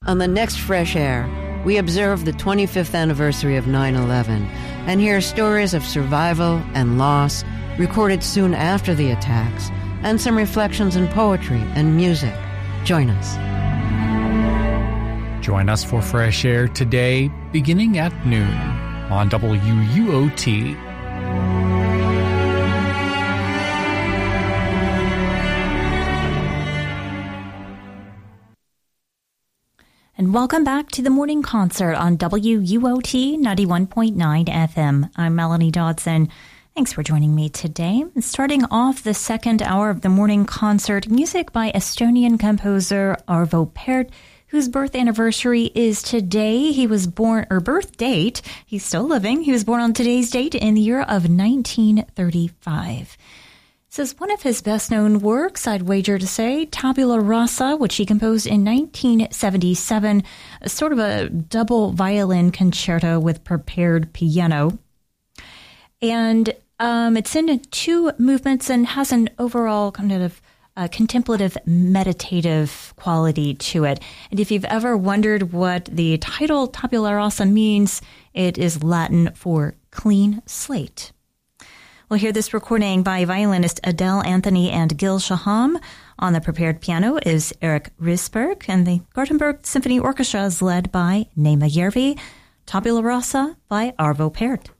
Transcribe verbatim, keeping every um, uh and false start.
On the next Fresh Air, we observe the twenty-fifth anniversary of nine eleven and hear stories of survival and loss recorded soon after the attacks, and some reflections in poetry and music. Join us. Join us for Fresh Air today, beginning at noon on W U O T. And welcome back to the morning concert on W U O T ninety-one point nine F M. I'm Melanie Dodson. Thanks for joining me today. Starting off the second hour of the morning concert, music by Estonian composer Arvo Pärt, whose birth anniversary is today. He was born, or birth date, he's still living. He was born on today's date in the year of nineteen thirty-five. This is one of his best-known works, I'd wager to say, Tabula Rasa, which he composed in nineteen seventy-seven, a sort of a double violin concerto with prepared piano. And um, it's in two movements and has an overall kind of uh, contemplative, meditative quality to it. And if you've ever wondered what the title Tabula Rasa means, it is Latin for clean slate. We'll hear this recording by violinist Adele Anthony and Gil Shaham. On the prepared piano is Eric Risberg, and the Gothenburg Symphony Orchestra is led by Neema Järvi. Tabula Rasa by Arvo Pärt.